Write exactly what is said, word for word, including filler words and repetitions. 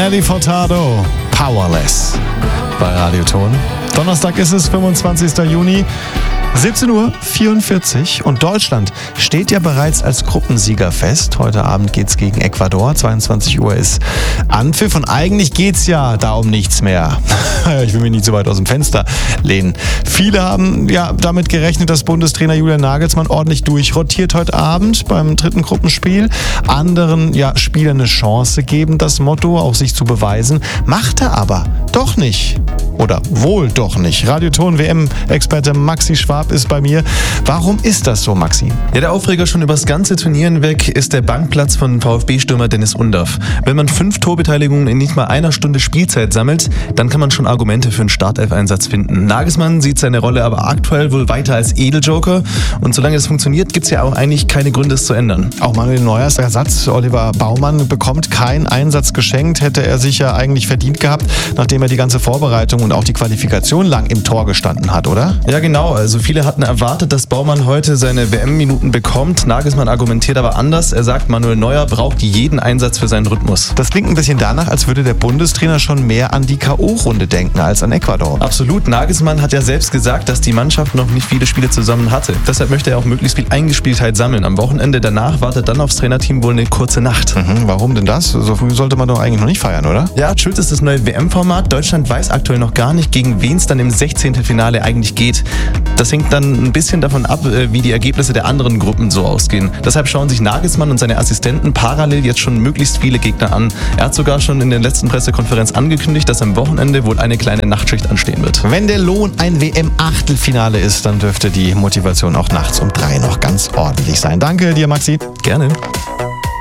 Nelly Furtado, Powerless bei Radioton. Donnerstag ist es, fünfundzwanzigster Juni, siebzehn Uhr vierundvierzig, und Deutschland steht ja bereits als Gruppensieger fest. Heute Abend geht's gegen Ecuador, zweiundzwanzig Uhr ist Anpfiff, und eigentlich geht's ja da um nichts mehr. Ich will mich nicht so weit aus dem Fenster lehnen. Viele haben ja damit gerechnet, dass Bundestrainer Julian Nagelsmann ordentlich durchrotiert heute Abend beim dritten Gruppenspiel. Anderen ja Spielern eine Chance geben, das Motto auch sich zu beweisen. Macht er aber doch nicht. Oder wohl doch nicht. Radioton-W M-Experte Maxi Schwab ist bei mir. Warum ist das so, Maxi? Ja, der Aufreger schon übers ganze Turnier hinweg ist der Bankplatz von VfB-Stürmer Dennis Undaff. Wenn man fünf Torbeteiligungen in nicht mal einer Stunde Spielzeit sammelt, dann kann man schon Argumente für einen Startelf-Einsatz finden. Nagelsmann sieht seine Rolle aber aktuell wohl weiter als Edeljoker, und solange das funktioniert, gibt es ja auch eigentlich keine Gründe, es zu ändern. Auch Manuel Neuers Ersatz Oliver Baumann bekommt keinen Einsatz geschenkt. Hätte er sich ja eigentlich verdient gehabt, nachdem er die ganze Vorbereitung und auch die Qualifikation lang im Tor gestanden hat, oder? Ja, genau. Also viele hatten erwartet, dass Baumann heute seine W M-Minuten bekommt. Nagelsmann argumentiert aber anders. Er sagt, Manuel Neuer braucht jeden Einsatz für seinen Rhythmus. Das klingt ein bisschen danach, als würde der Bundestrainer schon mehr an die K O-Runde denken als an Ecuador. Absolut. Nagelsmann hat ja selbst gesagt, dass die Mannschaft noch nicht viele Spiele zusammen hatte. Deshalb möchte er auch möglichst viel Eingespieltheit sammeln. Am Wochenende danach wartet dann aufs Trainerteam wohl eine kurze Nacht. Mhm, warum denn das? So früh sollte man doch eigentlich noch nicht feiern, oder? Ja, schuld ist das neue W M-Format. Deutschland weiß aktuell noch gar nicht, gegen wen es dann im sechzehnten Finale eigentlich geht. Das hängt dann ein bisschen davon ab, wie die Ergebnisse der anderen Gruppen so ausgehen. Deshalb schauen sich Nagelsmann und seine Assistenten parallel jetzt schon möglichst viele Gegner an. Er hat sogar schon in der letzten Pressekonferenz angekündigt, dass am Wochenende wohl eine kleine Nachtschicht anstehen wird. Wenn der Lohn ein W M-Achtelfinale ist, dann dürfte die Motivation auch nachts um drei noch ganz ordentlich sein. Danke dir, Maxi. Gerne.